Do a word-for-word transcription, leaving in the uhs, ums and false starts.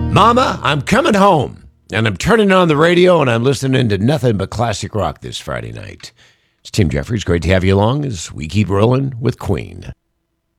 Mama, I'm coming home, and I'm turning on the radio, and I'm listening to nothing but classic rock this Friday night. It's Tim Jeffries. Great to have you along as we keep rolling with Queen.